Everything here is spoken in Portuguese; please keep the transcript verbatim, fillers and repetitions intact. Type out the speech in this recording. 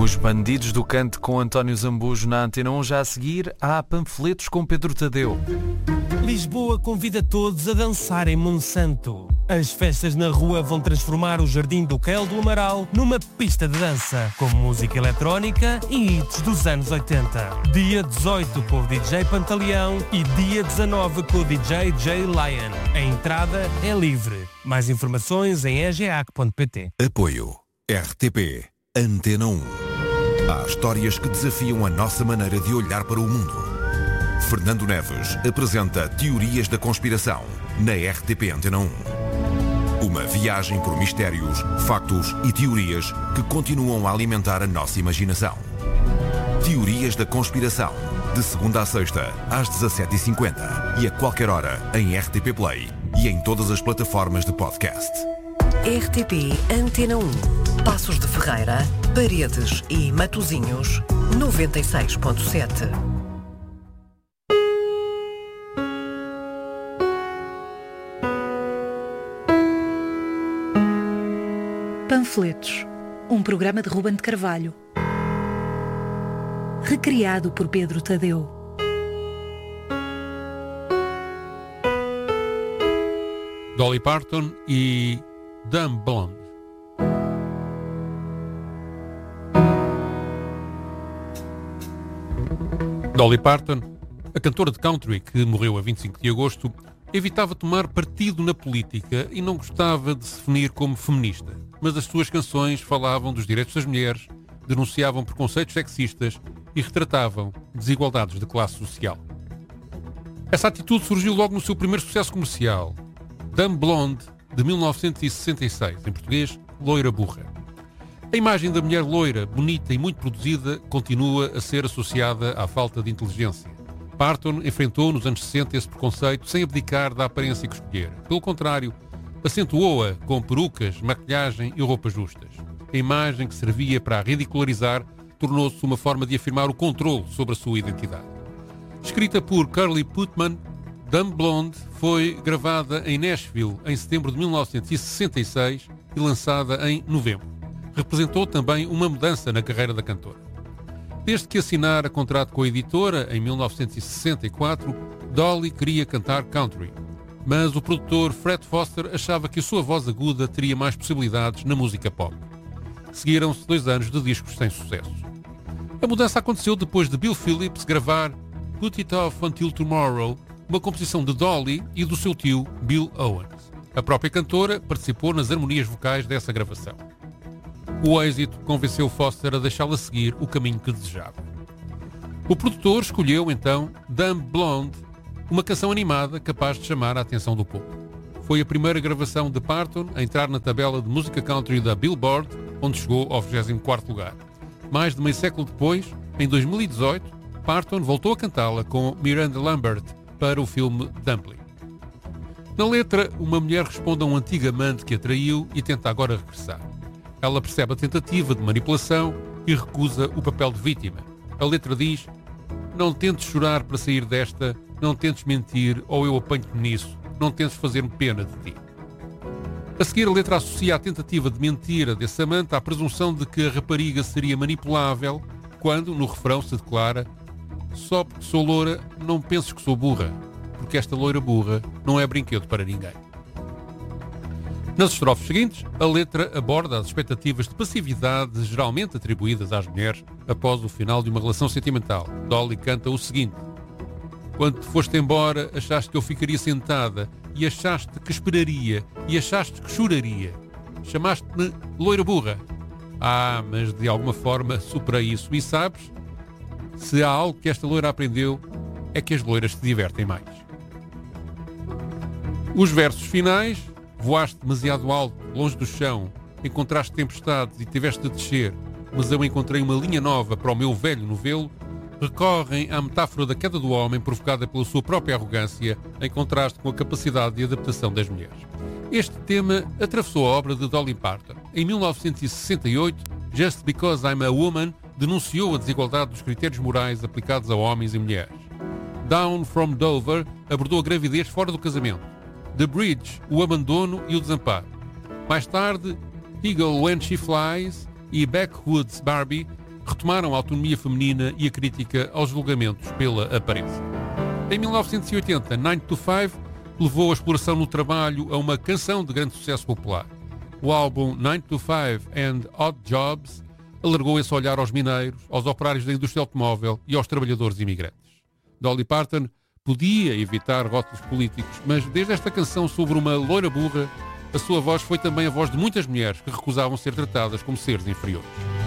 Os Bandidos do Cante com António Zambujo na Antena um. Já a seguir, há Panfletos com Pedro Tadeu. Lisboa convida todos a dançar em Monsanto. As festas na rua vão transformar o Jardim do Quel do Amaral numa pista de dança, com música eletrónica e hits dos anos oitenta. Dia dezoito com o D J Pantaleão e dia dezanove com o D J Jay Lion. A entrada é livre. Mais informações em e g a c ponto p t. Apoio R T P Antena um. Há histórias que desafiam a nossa maneira de olhar para o mundo. Fernando Neves apresenta Teorias da Conspiração na R T P Antena um. Uma viagem por mistérios, factos e teorias que continuam a alimentar a nossa imaginação. Teorias da Conspiração, de segunda a sexta, às dezassete e cinquenta e a qualquer hora em R T P Play e em todas as plataformas de podcast. R T P Antena um. Passos de Ferreira, Paredes e Matosinhos, noventa e seis ponto sete. Panfletos, um programa de Ruben de Carvalho. Recriado por Pedro Tadeu. Dolly Parton e Dumb Blonde. Dolly Parton, a cantora de country que morreu a vinte e cinco de agosto, evitava tomar partido na política e não gostava de se definir como feminista. Mas as suas canções falavam dos direitos das mulheres, denunciavam preconceitos sexistas e retratavam desigualdades de classe social. Essa atitude surgiu logo no seu primeiro sucesso comercial, Dumb Blonde, de mil novecentos e sessenta e seis, em português, Loira Burra. A imagem da mulher loira, bonita e muito produzida continua a ser associada à falta de inteligência. Parton enfrentou nos anos sessenta esse preconceito sem abdicar da aparência que escolhera. Pelo contrário, acentuou-a com perucas, maquilhagem e roupas justas. A imagem que servia para a ridicularizar tornou-se uma forma de afirmar o controle sobre a sua identidade. Escrita por Curly Putman, Dumb Blonde foi gravada em Nashville em setembro de mil novecentos e sessenta e seis e lançada em novembro. Representou também uma mudança na carreira da cantora. Desde que assinara contrato com a editora, em mil novecentos e sessenta e quatro, Dolly queria cantar country. Mas o produtor Fred Foster achava que a sua voz aguda teria mais possibilidades na música pop. Seguiram-se dois anos de discos sem sucesso. A mudança aconteceu depois de Bill Phillips gravar Put It Off Until Tomorrow, uma composição de Dolly e do seu tio Bill Owens. A própria cantora participou nas harmonias vocais dessa gravação. O êxito convenceu Foster a deixá-la seguir o caminho que desejava. O produtor escolheu, então, Dumb Blonde, uma canção animada capaz de chamar a atenção do povo. Foi a primeira gravação de Parton a entrar na tabela de música country da Billboard, onde chegou ao vigésimo quarto lugar. Mais de meio século depois, em dois mil e dezoito, Parton voltou a cantá-la com Miranda Lambert para o filme Dumpling. Na letra, uma mulher responde a um antigo amante que a traiu e tenta agora regressar. Ela percebe a tentativa de manipulação e recusa o papel de vítima. A letra diz: não tentes chorar para sair desta, não tentes mentir ou eu apanho-te nisso, não tentes fazer-me pena de ti. A seguir, a letra associa a tentativa de mentira desse amante à presunção de que a rapariga seria manipulável quando, no refrão, se declara: só porque sou loura, não penses que sou burra, porque esta loira burra não é brinquedo para ninguém. Nas estrofes seguintes, a letra aborda as expectativas de passividade geralmente atribuídas às mulheres após o final de uma relação sentimental. Dolly canta o seguinte: quando te foste embora, achaste que eu ficaria sentada e achaste que esperaria e achaste que choraria. Chamaste-me loira burra. Ah, mas de alguma forma superei isso. E sabes, se há algo que esta loira aprendeu, é que as loiras se divertem mais. Os versos finais: voaste demasiado alto, longe do chão, encontraste tempestades e tiveste de descer, mas eu encontrei uma linha nova para o meu velho novelo, recorrem à metáfora da queda do homem provocada pela sua própria arrogância, em contraste com a capacidade de adaptação das mulheres. Este tema atravessou a obra de Dolly Parton. Em mil novecentos e sessenta e oito, Just Because I'm a Woman denunciou a desigualdade dos critérios morais aplicados a homens e mulheres. Down from Dover abordou a gravidez fora do casamento. The Bridge, o abandono e o desamparo. Mais tarde, Eagle When She Flies e Backwoods Barbie retomaram a autonomia feminina e a crítica aos julgamentos pela aparência. Em mil novecentos e oitenta, nine to five levou a exploração no trabalho a uma canção de grande sucesso popular. O álbum nine to five and Odd Jobs alargou esse olhar aos mineiros, aos operários da indústria automóvel e aos trabalhadores imigrantes. Dolly Parton podia evitar rótulos políticos, mas desde esta canção sobre uma loira burra, a sua voz foi também a voz de muitas mulheres que recusavam ser tratadas como seres inferiores.